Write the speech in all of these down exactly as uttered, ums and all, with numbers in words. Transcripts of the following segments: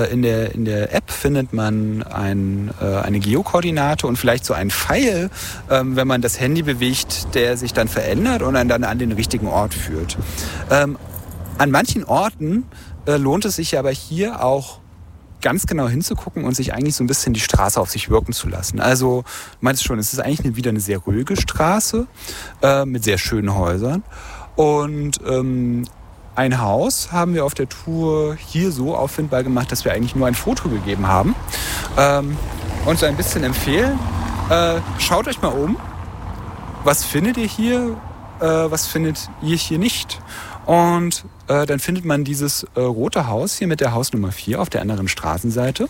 In der, in der App findet man ein, äh, eine Geokoordinate und vielleicht so einen Pfeil, ähm, wenn man das Handy bewegt, der sich dann verändert und einen dann an den richtigen Ort führt. Ähm, an manchen Orten äh, lohnt es sich aber hier auch ganz genau hinzugucken und sich eigentlich so ein bisschen die Straße auf sich wirken zu lassen. Also, du meinst schon, es ist eigentlich eine, wieder eine sehr ruhige Straße äh, mit sehr schönen Häusern. Und ähm, ein Haus haben wir auf der Tour hier so auffindbar gemacht, dass wir eigentlich nur ein Foto gegeben haben. Ähm, und so ein bisschen empfehlen, äh, schaut euch mal um. Was findet ihr hier? Äh, was findet ihr hier nicht? Und äh, dann findet man dieses äh, rote Haus hier mit der Hausnummer vier auf der anderen Straßenseite.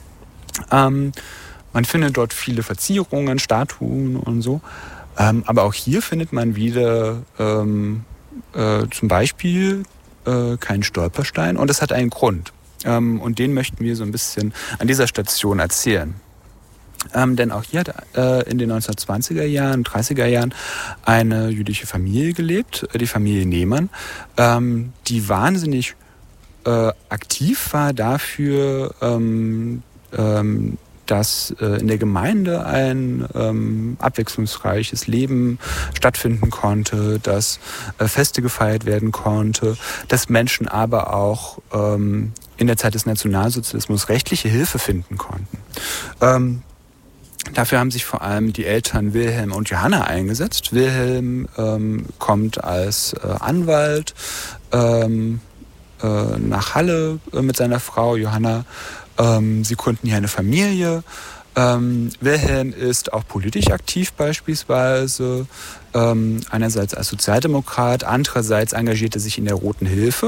Ähm, man findet dort viele Verzierungen, Statuen und so. Ähm, aber auch hier findet man wieder ähm, äh, zum Beispiel äh, keinen Stolperstein. Und das hat einen Grund. Ähm, und den möchten wir so ein bisschen an dieser Station erzählen. Ähm, denn auch hier hat äh, in den neunzehnhundertzwanziger Jahren, dreißiger Jahren eine jüdische Familie gelebt, die Familie Nehmann, ähm, die wahnsinnig äh, aktiv war dafür, ähm, ähm, dass äh, in der Gemeinde ein ähm, abwechslungsreiches Leben stattfinden konnte, dass äh, Feste gefeiert werden konnte, dass Menschen aber auch ähm, in der Zeit des Nationalsozialismus rechtliche Hilfe finden konnten. Ähm, Dafür haben sich vor allem die Eltern Wilhelm und Johanna eingesetzt. Wilhelm ähm, kommt als äh, Anwalt ähm, äh, nach Halle äh, mit seiner Frau Johanna. Ähm, sie gründen hier eine Familie. Ähm, Wilhelm ist auch politisch aktiv beispielsweise. Ähm, einerseits als Sozialdemokrat, andererseits engagierte sich in der Roten Hilfe.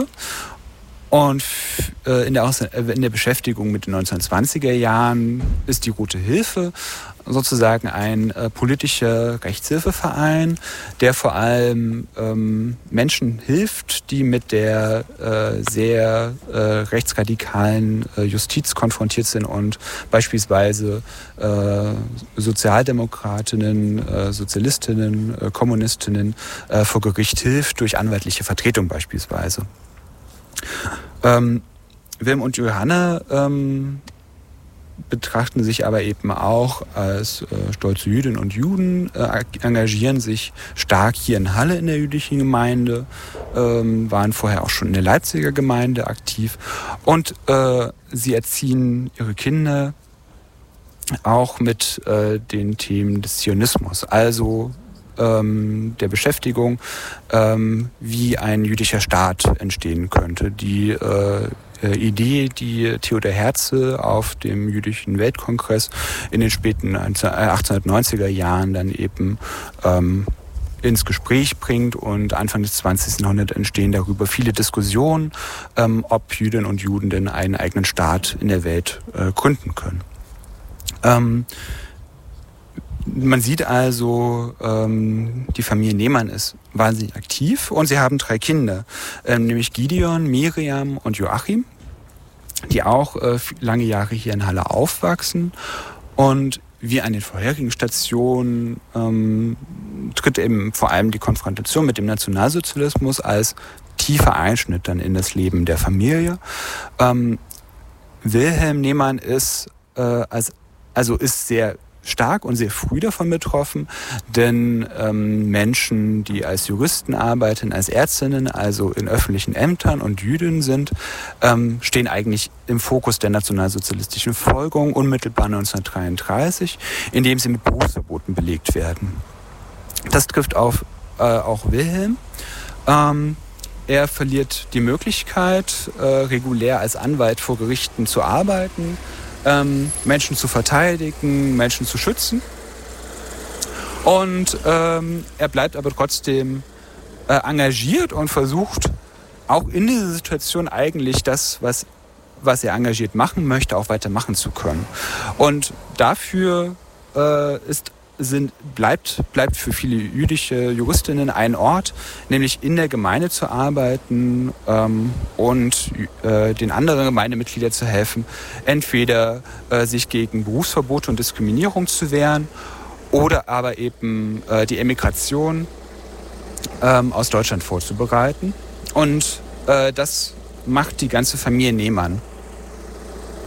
Und äh, in, der Aus- in der Beschäftigung mit den neunzehnhundertzwanziger Jahren ist die Rote Hilfe sozusagen ein äh, politischer Rechtshilfeverein, der vor allem ähm, Menschen hilft, die mit der äh, sehr äh, rechtsradikalen äh, Justiz konfrontiert sind und beispielsweise äh, Sozialdemokratinnen, äh, Sozialistinnen, äh, Kommunistinnen äh, vor Gericht hilft, durch anwaltliche Vertretung beispielsweise. Ähm, Wilhelm und Johanna ähm, betrachten sich aber eben auch als äh, stolze Jüdinnen und Juden, äh, engagieren sich stark hier in Halle in der jüdischen Gemeinde, ähm, waren vorher auch schon in der Leipziger Gemeinde aktiv und äh, sie erziehen ihre Kinder auch mit äh, den Themen des Zionismus, also ähm, der Beschäftigung, ähm, wie ein jüdischer Staat entstehen könnte. Die äh, Idee, die Theodor Herzl auf dem Jüdischen Weltkongress in den späten achtzehnhundertneunziger Jahren dann eben ähm, ins Gespräch bringt, und Anfang des zwanzigsten Jahrhunderts entstehen darüber viele Diskussionen, ähm, ob Jüdinnen und Juden denn einen eigenen Staat in der Welt äh, gründen können. Ähm, Man sieht also, ähm, die Familie Nehmann ist wahnsinnig aktiv und sie haben drei Kinder, ähm, nämlich Gideon, Miriam und Joachim, die auch äh, lange Jahre hier in Halle aufwachsen. Und wie an den vorherigen Stationen ähm, tritt eben vor allem die Konfrontation mit dem Nationalsozialismus als tiefer Einschnitt dann in das Leben der Familie. Ähm, Wilhelm Nehmann ist, äh, als, also ist sehr stark und sehr früh davon betroffen, denn ähm, Menschen, die als Juristen arbeiten, als Ärztinnen, also in öffentlichen Ämtern und Jüdinnen sind, ähm, stehen eigentlich im Fokus der nationalsozialistischen Verfolgung unmittelbar neunzehnhundertdreiunddreißig, indem sie mit Berufsverboten belegt werden. Das trifft auf äh, auch Wilhelm. Ähm, er verliert die Möglichkeit, äh, regulär als Anwalt vor Gerichten zu arbeiten, Ähm, Menschen zu verteidigen, Menschen zu schützen. Und ähm, er bleibt aber trotzdem äh, engagiert und versucht auch in dieser Situation eigentlich das, was, was er engagiert machen möchte, auch weiter machen zu können. Und dafür äh, ist Sind, bleibt, bleibt für viele jüdische Juristinnen ein Ort, nämlich in der Gemeinde zu arbeiten ähm, und äh, den anderen Gemeindemitgliedern zu helfen, entweder äh, sich gegen Berufsverbote und Diskriminierung zu wehren oder aber eben äh, die Emigration ähm, aus Deutschland vorzubereiten. Und äh, das macht die ganze Familie Nehmann.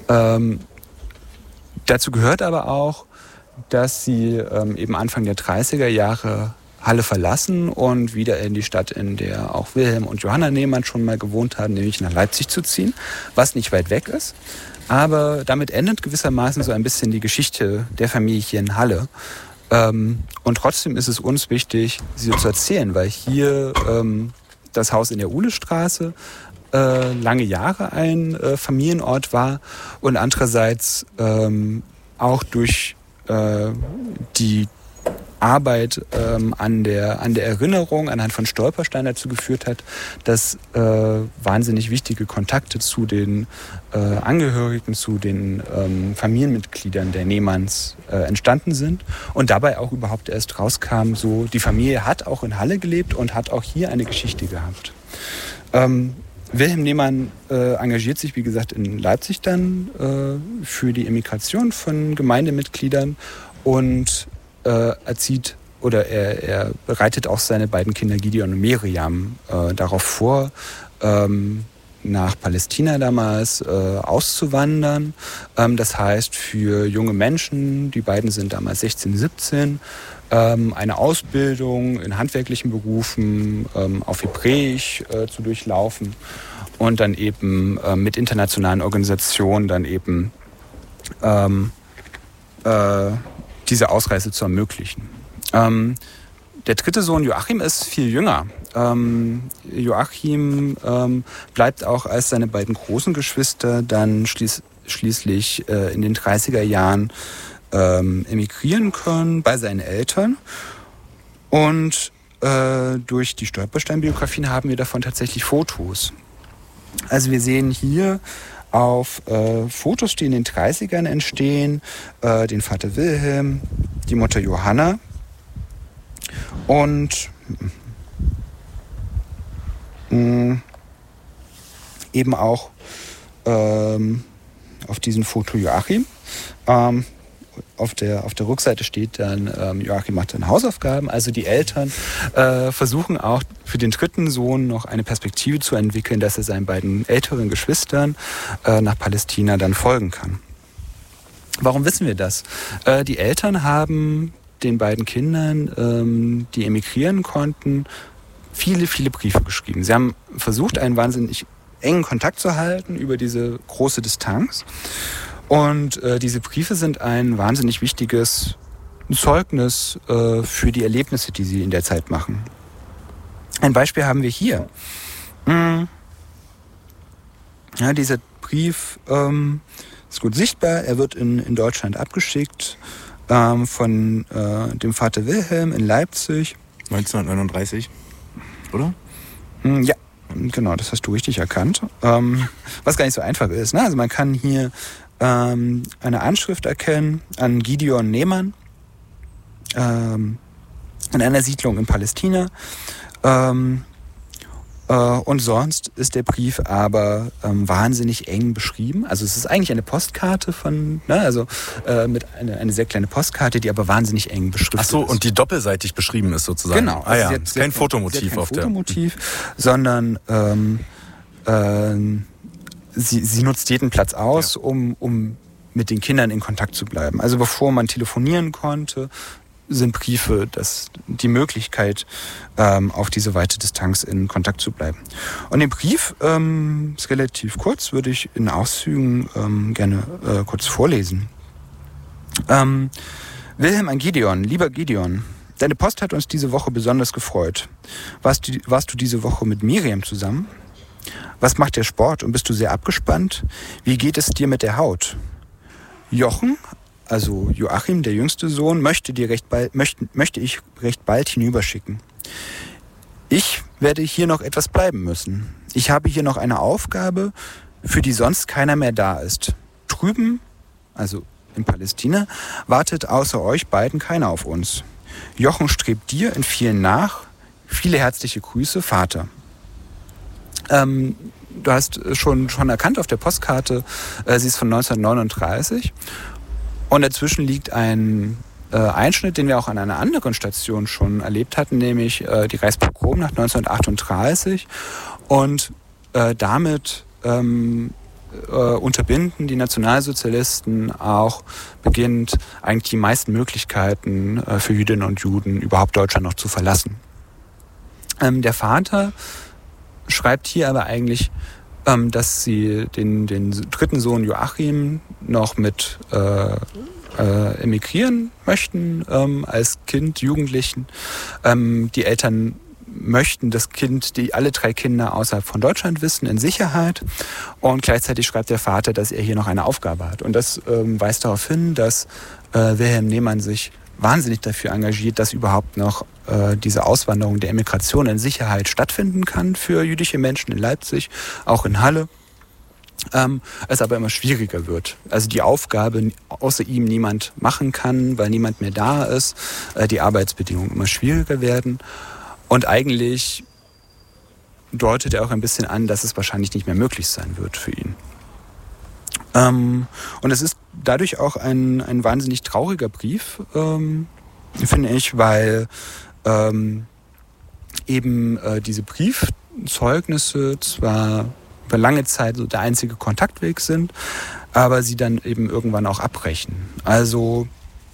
Ähm, dazu gehört aber auch, dass sie ähm, eben Anfang der dreißiger Jahre Halle verlassen und wieder in die Stadt, in der auch Wilhelm und Johanna Nehmann schon mal gewohnt haben, nämlich nach Leipzig zu ziehen, was nicht weit weg ist. Aber damit endet gewissermaßen so ein bisschen die Geschichte der Familie hier in Halle. Ähm, und trotzdem ist es uns wichtig, sie zu erzählen, weil hier ähm, das Haus in der Uhlestraße äh, lange Jahre ein äh, Familienort war und andererseits ähm, auch durch äh, die Arbeit ähm, an der, an der Erinnerung anhand von Stolpersteinen dazu geführt hat, dass äh, wahnsinnig wichtige Kontakte zu den äh, Angehörigen, zu den ähm, Familienmitgliedern der Nehmanns äh, entstanden sind und dabei auch überhaupt erst rauskam, so die Familie hat auch in Halle gelebt und hat auch hier eine Geschichte gehabt. Ähm, Wilhelm Nehmann äh, engagiert sich, wie gesagt, in Leipzig dann äh, für die Emigration von Gemeindemitgliedern und äh, erzieht oder er, er bereitet auch seine beiden Kinder Gideon und Miriam äh, darauf vor, ähm, nach Palästina damals äh, auszuwandern. Ähm, das heißt, für junge Menschen, die beiden sind damals sechzehn, siebzehn, ähm, eine Ausbildung in handwerklichen Berufen ähm, auf Hebräisch äh, zu durchlaufen und dann eben äh, mit internationalen Organisationen dann eben ähm, äh, diese Ausreise zu ermöglichen. Ähm, der dritte Sohn Joachim ist viel jünger. Ähm, Joachim ähm, bleibt auch als seine beiden großen Geschwister dann schließ, schließlich äh, in den dreißiger Jahren ähm, emigrieren können bei seinen Eltern. Und äh, durch die Stolperstein-Biografien haben wir davon tatsächlich Fotos. Also wir sehen hier auf äh, Fotos, die in den dreißigern entstehen, äh, den Vater Wilhelm, die Mutter Johanna und mh, eben auch ähm, auf diesem Foto Joachim. Ähm, Auf der, auf der Rückseite steht dann, ähm, Joachim macht dann Hausaufgaben. Also die Eltern äh, versuchen auch für den dritten Sohn noch eine Perspektive zu entwickeln, dass er seinen beiden älteren Geschwistern äh, nach Palästina dann folgen kann. Warum wissen wir das? Äh, die Eltern haben den beiden Kindern, ähm, die emigrieren konnten, viele, viele Briefe geschrieben. Sie haben versucht, einen wahnsinnig engen Kontakt zu halten über diese große Distanz. Und äh, diese Briefe sind ein wahnsinnig wichtiges Zeugnis äh, für die Erlebnisse, die sie in der Zeit machen. Ein Beispiel haben wir hier. Hm. Ja, dieser Brief ähm, ist gut sichtbar. Er wird in, in Deutschland abgeschickt ähm, von äh, dem Vater Wilhelm in Leipzig. neunzehnhundertneununddreißig, oder? Hm, ja, genau, das hast du richtig erkannt. Ähm, was gar nicht so einfach ist. Ne? Also man kann hier eine Anschrift erkennen an Gideon Nehmann ähm, in einer Siedlung in Palästina. Ähm, äh, und sonst ist der Brief aber ähm, wahnsinnig eng beschrieben. Also es ist eigentlich eine Postkarte von, ne, also äh, mit eine, eine sehr kleine Postkarte, die aber wahnsinnig eng beschriftet ist. Ach so, und die doppelseitig beschrieben ist sozusagen. Genau. Also ah ja, hat, ist kein Fotomotiv kein auf Fotomotiv, der... sondern ähm, ähm, Sie, sie nutzt jeden Platz aus, ja. um, um mit den Kindern in Kontakt zu bleiben. Also bevor man telefonieren konnte, sind Briefe das, die Möglichkeit, ähm, auf diese weite Distanz in Kontakt zu bleiben. Und den Brief ähm, ist relativ kurz, würde ich in Auszügen ähm, gerne äh, kurz vorlesen. Ähm, Wilhelm an Gideon, lieber Gideon, deine Post hat uns diese Woche besonders gefreut. Warst du, warst du diese Woche mit Miriam zusammen? Was macht der Sport und bist du sehr abgespannt? Wie geht es dir mit der Haut? Jochen, also Joachim, der jüngste Sohn, möchte, dir recht bald, möchte, möchte ich recht bald hinüberschicken. Ich werde hier noch etwas bleiben müssen. Ich habe hier noch eine Aufgabe, für die sonst keiner mehr da ist. Drüben, also in Palästina, wartet außer euch beiden keiner auf uns. Jochen strebt dir in vielen nach. Viele herzliche Grüße, Vater. Ähm, du hast schon, schon erkannt auf der Postkarte, äh, sie ist von neunzehnhundertneununddreißig und dazwischen liegt ein äh, Einschnitt, den wir auch an einer anderen Station schon erlebt hatten, nämlich äh, die Reichspogromnacht neunzehnhundertachtunddreißig und äh, damit ähm, äh, unterbinden die Nationalsozialisten auch beginnt, eigentlich die meisten Möglichkeiten äh, für Jüdinnen und Juden überhaupt Deutschland noch zu verlassen. Ähm, der Vater schreibt hier aber eigentlich, ähm, dass sie den, den dritten Sohn Joachim noch mit äh, äh, emigrieren möchten ähm, als Kind, Jugendlichen. Ähm, die Eltern möchten das Kind, die alle drei Kinder außerhalb von Deutschland wissen, in Sicherheit. Und gleichzeitig schreibt der Vater, dass er hier noch eine Aufgabe hat. Und das ähm, weist darauf hin, dass äh, Wilhelm Nehmann sich wahnsinnig dafür engagiert, dass überhaupt noch äh, diese Auswanderung der Emigration in Sicherheit stattfinden kann für jüdische Menschen in Leipzig, auch in Halle. Ähm, es aber immer schwieriger wird. Also die Aufgabe außer ihm niemand machen kann, weil niemand mehr da ist, äh, die Arbeitsbedingungen immer schwieriger werden. Und eigentlich deutet er auch ein bisschen an, dass es wahrscheinlich nicht mehr möglich sein wird für ihn. Ähm, und es ist dadurch auch ein, ein wahnsinnig trauriger Brief, ähm, finde ich, weil ähm, eben äh, diese Briefzeugnisse zwar über lange Zeit so der einzige Kontaktweg sind, aber sie dann eben irgendwann auch abbrechen. Also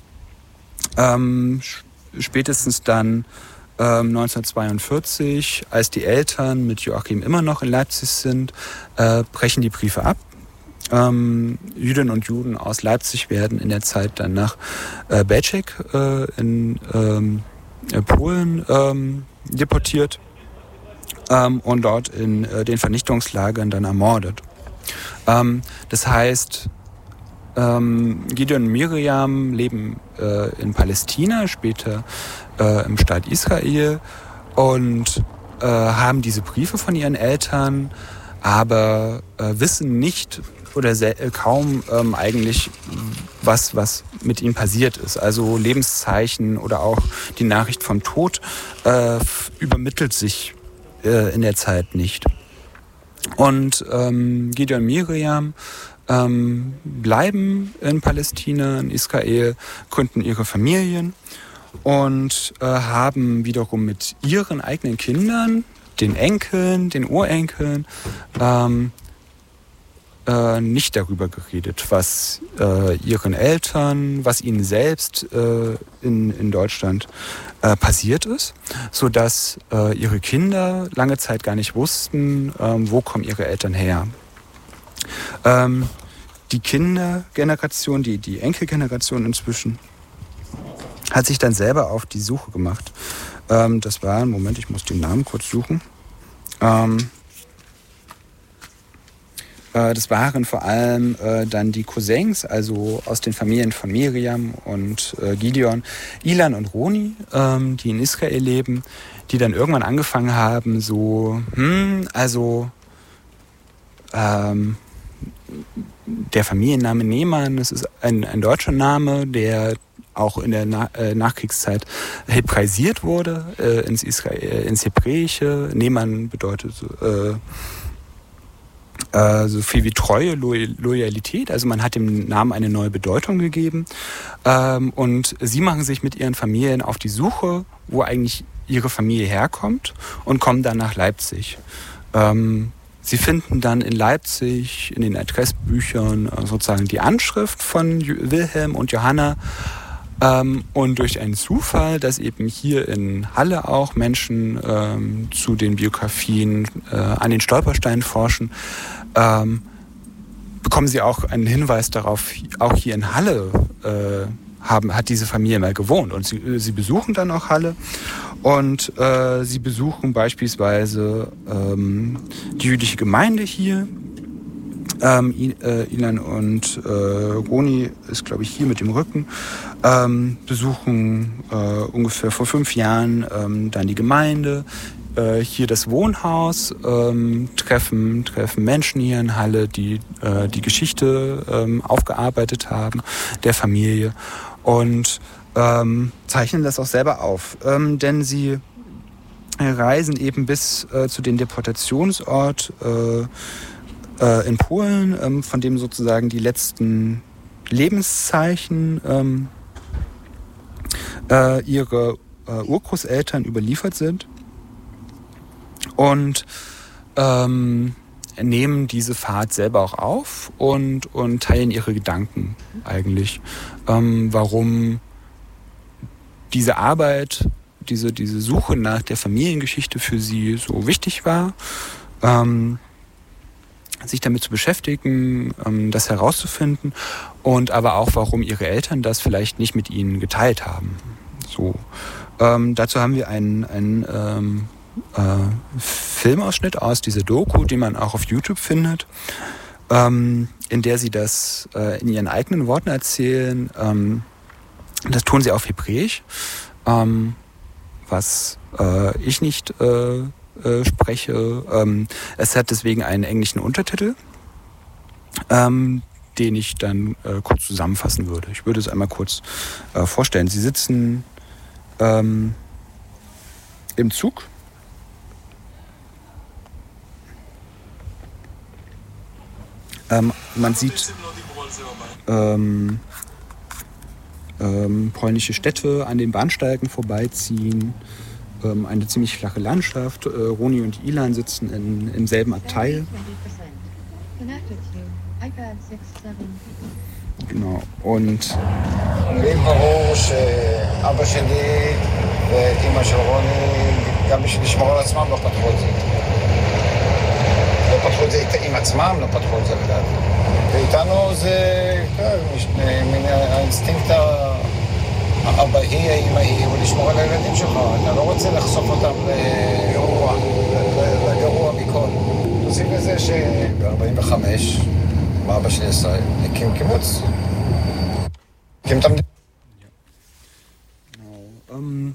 ähm, spätestens dann ähm, neunzehnhundertzweiundvierzig, als die Eltern mit Joachim immer noch in Leipzig sind, äh, brechen die Briefe ab. Ähm, Jüdinnen und Juden aus Leipzig werden in der Zeit dann nach äh, Belzec äh, in, ähm, in Polen ähm, deportiert ähm, und dort in äh, den Vernichtungslagern dann ermordet. Ähm, das heißt, ähm, Gideon und Miriam leben äh, in Palästina, später äh, im Staat Israel und äh, haben diese Briefe von ihren Eltern, aber äh, wissen nicht oder sehr, kaum ähm, eigentlich, was, was mit ihnen passiert ist. Also Lebenszeichen oder auch die Nachricht vom Tod äh, übermittelt sich äh, in der Zeit nicht. Und ähm, Gideon und Miriam ähm, bleiben in Palästina, in Israel, gründen ihre Familien und äh, haben wiederum mit ihren eigenen Kindern, den Enkeln, den Urenkeln, ähm, äh, nicht darüber geredet, was äh, ihren Eltern, was ihnen selbst äh, in, in Deutschland äh, passiert ist, sodass äh, ihre Kinder lange Zeit gar nicht wussten, ähm, wo kommen ihre Eltern her. Ähm, die Kindergeneration, die, die Enkelgeneration inzwischen, hat sich dann selber auf die Suche gemacht. Ähm, das war, Moment, ich muss den Namen kurz suchen. Ähm, äh, das waren vor allem äh, dann die Cousins, also aus den Familien von Miriam und äh, Gideon, Ilan und Roni, ähm, die in Israel leben, die dann irgendwann angefangen haben, so, hm, also ähm, der Familienname Nehmann, das ist ein, ein deutscher Name, der auch in der Na- äh, Nachkriegszeit hebraisiert wurde, äh, ins, Israel, äh, ins Hebräische. Nehmann bedeutet äh, äh, so viel wie Treue, Lo- Loyalität. Also man hat dem Namen eine neue Bedeutung gegeben. Ähm, und sie machen sich mit ihren Familien auf die Suche, wo eigentlich ihre Familie herkommt, und kommen dann nach Leipzig. Ähm, Sie finden dann in Leipzig in den Adressbüchern sozusagen die Anschrift von Wilhelm und Johanna. Ähm, und durch einen Zufall, dass eben hier in Halle auch Menschen ähm, zu den Biografien äh, an den Stolpersteinen forschen, ähm, bekommen sie auch einen Hinweis darauf, auch hier in Halle äh, haben, hat diese Familie mal gewohnt. Und sie, sie besuchen dann auch Halle. Und äh, sie besuchen beispielsweise ähm, die jüdische Gemeinde hier. Ähm, äh, Ilan und äh, Roni ist, glaube ich, hier mit dem Rücken. Ähm, besuchen äh, ungefähr vor fünf Jahren ähm, dann die Gemeinde. Äh, hier das Wohnhaus. Ähm, treffen, treffen Menschen hier in Halle, die äh, die Geschichte ähm, aufgearbeitet haben, der Familie. Und Ähm, zeichnen das auch selber auf. Ähm, denn sie reisen eben bis äh, zu dem Deportationsort äh, äh, in Polen, ähm, von dem sozusagen die letzten Lebenszeichen ähm, äh, ihrer äh, Urgroßeltern überliefert sind. Und ähm, nehmen diese Fahrt selber auch auf und, und teilen ihre Gedanken eigentlich. Ähm, warum diese Arbeit, diese, diese Suche nach der Familiengeschichte für sie so wichtig war, ähm, sich damit zu beschäftigen, ähm, das herauszufinden und aber auch, warum ihre Eltern das vielleicht nicht mit ihnen geteilt haben. So, ähm, dazu haben wir einen, einen ähm, äh, Filmausschnitt aus dieser Doku, die man auch auf YouTube findet, ähm, in der sie das äh, in ihren eigenen Worten erzählen. Ähm, das tun sie auf Hebräisch, ähm, was äh, ich nicht äh, äh, spreche. Ähm, es hat deswegen einen englischen Untertitel, ähm, den ich dann äh, kurz zusammenfassen würde. Ich würde es einmal kurz äh, vorstellen. Sie sitzen ähm, im Zug. Ähm, man sieht ähm, ähm, polnische Städte an den Bahnsteigen vorbeiziehen, ähm, eine ziemlich flache Landschaft. Äh, Roni und Ilan sitzen in, im selben Abteil. Genau, und לי ברור שאבא שלי ואימא של רוני, גם בשביל לשמור על עצמם, לא פתחו את זה. לא פתחו את זה עם עצמם, לא פתחו את זה לדעתי. ואיתנו זה, מן האינסטינקט האבאי, האמאי, הוא לשמור על הילדים שלך. אתה לא רוצה לחשוף אותם לגרוע, לגרוע מכל. תוסיף לזה שב-ארבעים וחמש, מה אבא שלי עשה? הקים קיבוץ. הקים את המדינה. Ähm,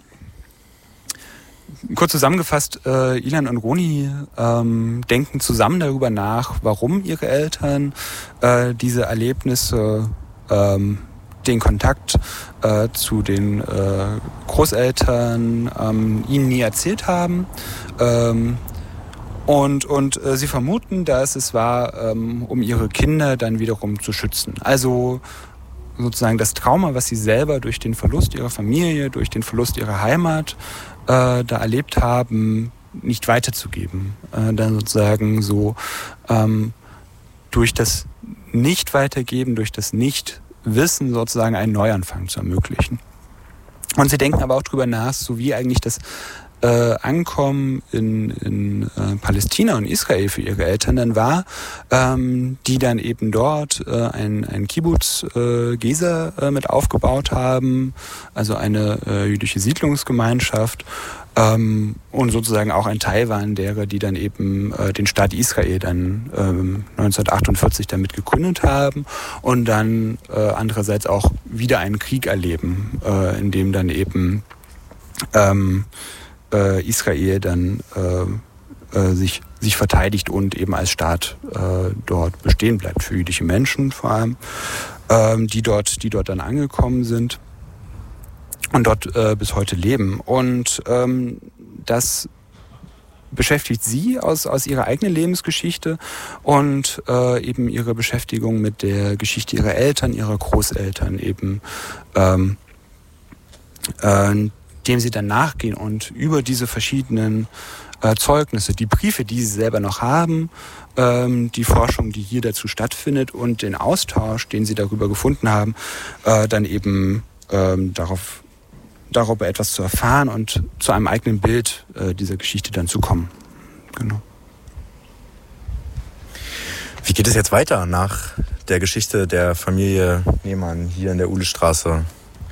kurz zusammengefasst, äh, Ilan und Roni ähm, denken zusammen darüber nach, warum ihre Eltern äh, diese Erlebnisse, ähm, den Kontakt äh, zu den äh, Großeltern ähm, ihnen nie erzählt haben. Ähm, und und äh, sie vermuten, dass es war, ähm, um ihre Kinder dann wiederum zu schützen. Also sozusagen das Trauma, was sie selber durch den Verlust ihrer Familie, durch den Verlust ihrer Heimat äh, da erlebt haben, nicht weiterzugeben. Äh, dann sozusagen so ähm, durch das Nicht-Weitergeben, durch das Nicht-Wissen sozusagen einen Neuanfang zu ermöglichen. Und sie denken aber auch drüber nach, so wie eigentlich das Äh, Ankommen in, in äh, Palästina und Israel für ihre Eltern dann war, ähm, die dann eben dort äh, ein, ein Kibbutz äh, Gezer äh, mit aufgebaut haben, also eine äh, jüdische Siedlungsgemeinschaft ähm, und sozusagen auch ein Teil waren derer, die dann eben äh, den Staat Israel dann ähm, neunzehnhundertachtundvierzig damit gegründet haben und dann äh, andererseits auch wieder einen Krieg erleben, äh, in dem dann eben ähm, Israel dann äh, äh, sich, sich verteidigt und eben als Staat äh, dort bestehen bleibt für jüdische Menschen vor allem, ähm, die dort, die dort dann angekommen sind und dort äh, bis heute leben. Und ähm, das beschäftigt sie aus, aus ihrer eigenen Lebensgeschichte und äh, eben ihre Beschäftigung mit der Geschichte ihrer Eltern, ihrer Großeltern eben ähm, äh, dem sie dann nachgehen und über diese verschiedenen äh, Zeugnisse, die Briefe, die sie selber noch haben, ähm, die Forschung, die hier dazu stattfindet und den Austausch, den sie darüber gefunden haben, äh, dann eben ähm, darauf, darüber etwas zu erfahren und zu einem eigenen Bild äh, dieser Geschichte dann zu kommen. Genau. Wie geht es jetzt weiter nach der Geschichte der Familie Nehmann hier in der Uhlestraße?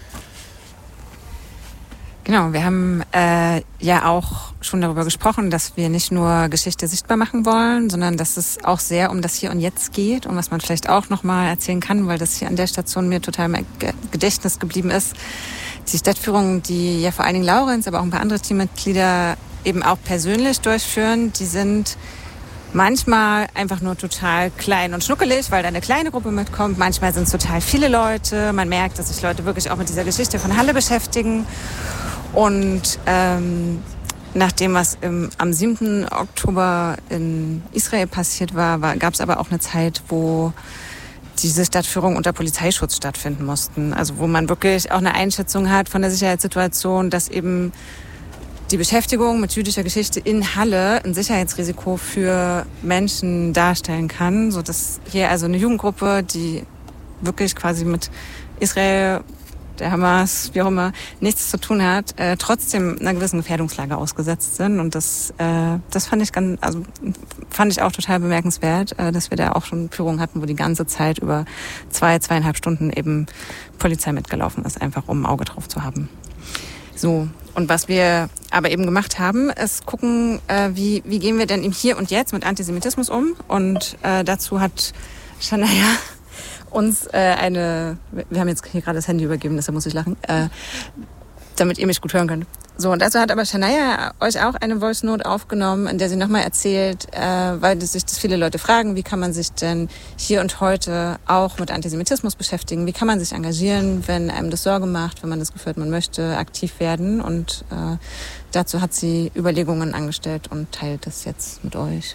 Genau, wir haben äh, ja auch schon darüber gesprochen, dass wir nicht nur Geschichte sichtbar machen wollen, sondern dass es auch sehr um das Hier und Jetzt geht und was man vielleicht auch nochmal erzählen kann, weil das hier an der Station mir total im Gedächtnis geblieben ist. Die Stadtführungen, die ja vor allen Dingen Laurenz, aber auch ein paar andere Teammitglieder eben auch persönlich durchführen, die sind manchmal einfach nur total klein und schnuckelig, weil da eine kleine Gruppe mitkommt. Manchmal sind es total viele Leute. Man merkt, dass sich Leute wirklich auch mit dieser Geschichte von Halle beschäftigen. Und ähm, nach dem, was im, am siebten Oktober in Israel passiert war, war gab es aber auch eine Zeit, wo diese Stadtführungen unter Polizeischutz stattfinden mussten. Also wo man wirklich auch eine Einschätzung hat von der Sicherheitssituation, dass eben die Beschäftigung mit jüdischer Geschichte in Halle ein Sicherheitsrisiko für Menschen darstellen kann, sodass hier also eine Jugendgruppe, die wirklich quasi mit Israel, der Hamas, wie auch immer, nichts zu tun hat, äh, trotzdem einer gewissen Gefährdungslage ausgesetzt sind. Und das, äh, das fand ich ganz, also fand ich auch total bemerkenswert, äh, dass wir da auch schon Führungen hatten, wo die ganze Zeit über zwei, zweieinhalb Stunden eben Polizei mitgelaufen ist, einfach um ein Auge drauf zu haben. So. Und was wir aber eben gemacht haben, ist gucken, äh, wie, wie gehen wir denn im Hier und Jetzt mit Antisemitismus um? Und äh, dazu hat Shania uns äh, eine, wir haben jetzt hier gerade das Handy übergeben, deshalb muss ich lachen, äh, damit ihr mich gut hören könnt. So, und dazu hat aber Shania euch auch eine Voice Note aufgenommen, in der sie nochmal erzählt, äh, weil sich das viele Leute fragen, wie kann man sich denn hier und heute auch mit Antisemitismus beschäftigen? Wie kann man sich engagieren, wenn einem das Sorge macht, wenn man das Gefühl hat, man möchte aktiv werden? Und äh, dazu hat sie Überlegungen angestellt und teilt das jetzt mit euch.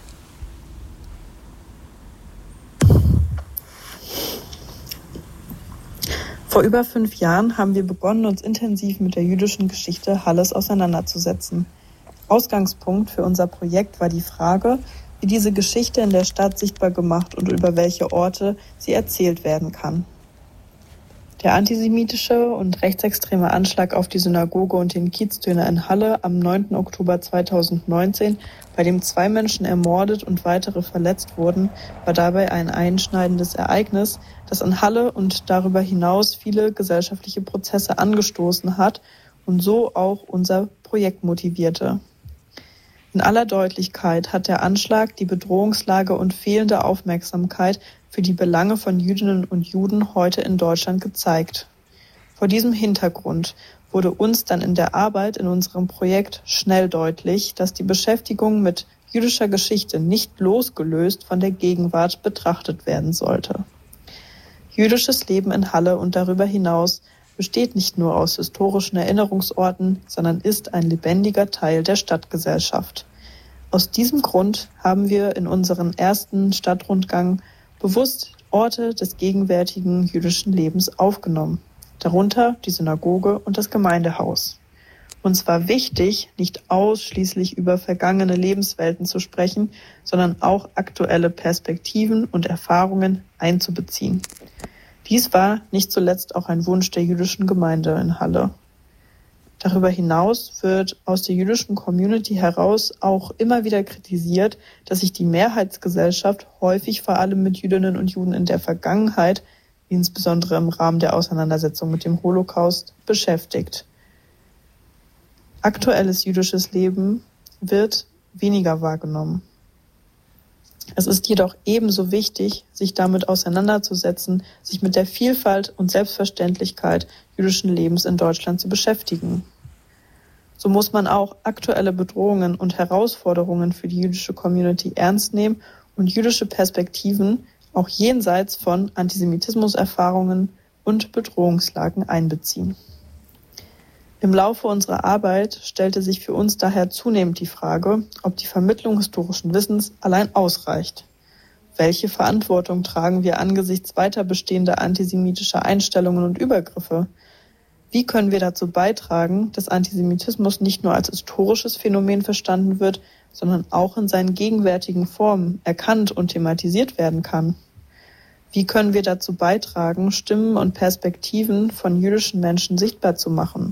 Vor über fünf Jahren haben wir begonnen, uns intensiv mit der jüdischen Geschichte Halles auseinanderzusetzen. Ausgangspunkt für unser Projekt war die Frage, wie diese Geschichte in der Stadt sichtbar gemacht und über welche Orte sie erzählt werden kann. Der antisemitische und rechtsextreme Anschlag auf die Synagoge und den Kiezdöner in Halle am neunten Oktober zweitausendneunzehn, bei dem zwei Menschen ermordet und weitere verletzt wurden, war dabei ein einschneidendes Ereignis, das in Halle und darüber hinaus viele gesellschaftliche Prozesse angestoßen hat und so auch unser Projekt motivierte. In aller Deutlichkeit hat der Anschlag die Bedrohungslage und fehlende Aufmerksamkeit für die Belange von Jüdinnen und Juden heute in Deutschland gezeigt. Vor diesem Hintergrund wurde uns dann in der Arbeit in unserem Projekt schnell deutlich, dass die Beschäftigung mit jüdischer Geschichte nicht losgelöst von der Gegenwart betrachtet werden sollte. Jüdisches Leben in Halle und darüber hinaus besteht nicht nur aus historischen Erinnerungsorten, sondern ist ein lebendiger Teil der Stadtgesellschaft. Aus diesem Grund haben wir in unserem ersten Stadtrundgang bewusst Orte des gegenwärtigen jüdischen Lebens aufgenommen, darunter die Synagoge und das Gemeindehaus. Uns war wichtig, nicht ausschließlich über vergangene Lebenswelten zu sprechen, sondern auch aktuelle Perspektiven und Erfahrungen einzubeziehen. Dies war nicht zuletzt auch ein Wunsch der jüdischen Gemeinde in Halle. Darüber hinaus wird aus der jüdischen Community heraus auch immer wieder kritisiert, dass sich die Mehrheitsgesellschaft häufig vor allem mit Jüdinnen und Juden in der Vergangenheit, insbesondere im Rahmen der Auseinandersetzung mit dem Holocaust, beschäftigt. Aktuelles jüdisches Leben wird weniger wahrgenommen. Es ist jedoch ebenso wichtig, sich damit auseinanderzusetzen, sich mit der Vielfalt und Selbstverständlichkeit jüdischen Lebens in Deutschland zu beschäftigen. So muss man auch aktuelle Bedrohungen und Herausforderungen für die jüdische Community ernst nehmen und jüdische Perspektiven auch jenseits von Antisemitismuserfahrungen und Bedrohungslagen einbeziehen. Im Laufe unserer Arbeit stellte sich für uns daher zunehmend die Frage, ob die Vermittlung historischen Wissens allein ausreicht. Welche Verantwortung tragen wir angesichts weiter bestehender antisemitischer Einstellungen und Übergriffe? Wie können wir dazu beitragen, dass Antisemitismus nicht nur als historisches Phänomen verstanden wird, sondern auch in seinen gegenwärtigen Formen erkannt und thematisiert werden kann? Wie können wir dazu beitragen, Stimmen und Perspektiven von jüdischen Menschen sichtbar zu machen?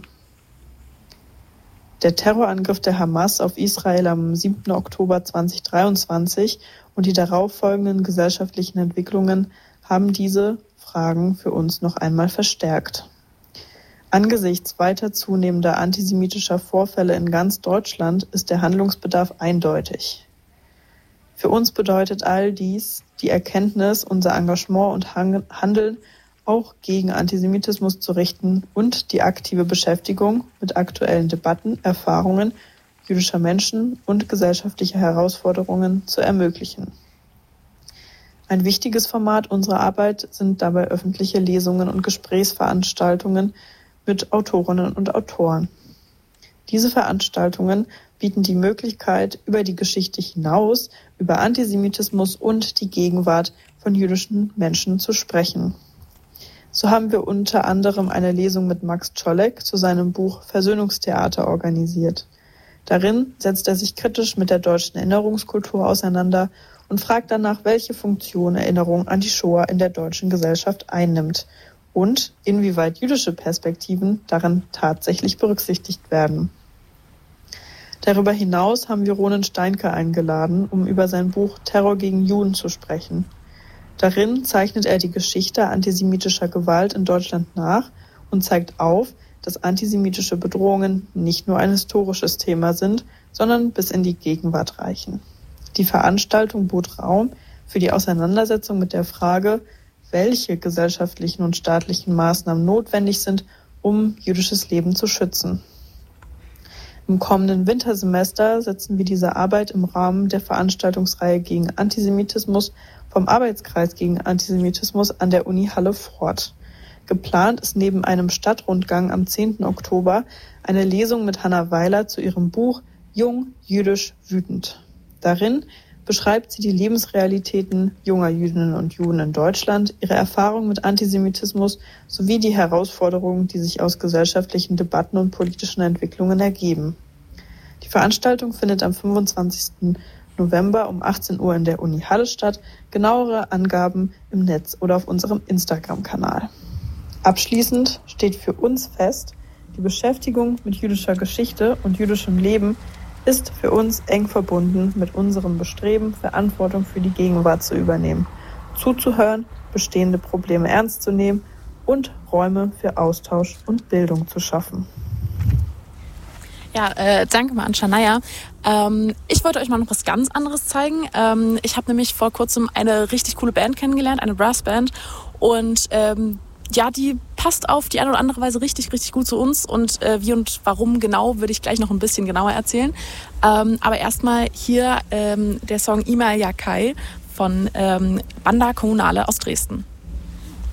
Der Terrorangriff der Hamas auf Israel am siebten Oktober zweitausenddreiundzwanzig und die darauffolgenden gesellschaftlichen Entwicklungen haben diese Fragen für uns noch einmal verstärkt. Angesichts weiter zunehmender antisemitischer Vorfälle in ganz Deutschland ist der Handlungsbedarf eindeutig. Für uns bedeutet all dies die Erkenntnis, unser Engagement und Handeln auch gegen Antisemitismus zu richten und die aktive Beschäftigung mit aktuellen Debatten, Erfahrungen jüdischer Menschen und gesellschaftlicher Herausforderungen zu ermöglichen. Ein wichtiges Format unserer Arbeit sind dabei öffentliche Lesungen und Gesprächsveranstaltungen mit Autorinnen und Autoren. Diese Veranstaltungen bieten die Möglichkeit, über die Geschichte hinaus über Antisemitismus und die Gegenwart von jüdischen Menschen zu sprechen. So haben wir unter anderem eine Lesung mit Max Czolek zu seinem Buch Versöhnungstheater organisiert. Darin setzt er sich kritisch mit der deutschen Erinnerungskultur auseinander und fragt danach, welche Funktion Erinnerung an die Shoah in der deutschen Gesellschaft einnimmt und inwieweit jüdische Perspektiven darin tatsächlich berücksichtigt werden. Darüber hinaus haben wir Ronen Steinke eingeladen, um über sein Buch Terror gegen Juden zu sprechen. Darin zeichnet er die Geschichte antisemitischer Gewalt in Deutschland nach und zeigt auf, dass antisemitische Bedrohungen nicht nur ein historisches Thema sind, sondern bis in die Gegenwart reichen. Die Veranstaltung bot Raum für die Auseinandersetzung mit der Frage, welche gesellschaftlichen und staatlichen Maßnahmen notwendig sind, um jüdisches Leben zu schützen. Im kommenden Wintersemester setzen wir diese Arbeit im Rahmen der Veranstaltungsreihe gegen Antisemitismus vom Arbeitskreis gegen Antisemitismus an der Uni Halle fort. Geplant ist neben einem Stadtrundgang am zehnten Oktober eine Lesung mit Hanna Weiler zu ihrem Buch Jung, Jüdisch, Wütend. Darin beschreibt sie die Lebensrealitäten junger Jüdinnen und Juden in Deutschland, ihre Erfahrungen mit Antisemitismus sowie die Herausforderungen, die sich aus gesellschaftlichen Debatten und politischen Entwicklungen ergeben. Die Veranstaltung findet am fünfundzwanzigsten November um achtzehn Uhr in der Uni Halle statt. Genauere Angaben im Netz oder auf unserem Instagram-Kanal. Abschließend steht für uns fest, die Beschäftigung mit jüdischer Geschichte und jüdischem Leben ist für uns eng verbunden mit unserem Bestreben, Verantwortung für die Gegenwart zu übernehmen, zuzuhören, bestehende Probleme ernst zu nehmen und Räume für Austausch und Bildung zu schaffen. Ja, äh, danke mal an Shania. Ähm, ich wollte euch mal noch was ganz anderes zeigen. Ähm, ich habe nämlich vor kurzem eine richtig coole Band kennengelernt, eine Brassband. Und ähm, ja, die passt auf die eine oder andere Weise richtig, richtig gut zu uns. Und äh, wie und warum genau, würde ich gleich noch ein bisschen genauer erzählen. Ähm, aber erstmal hier ähm, der Song Ima Yakai von ähm, Banda Kommunale aus Dresden.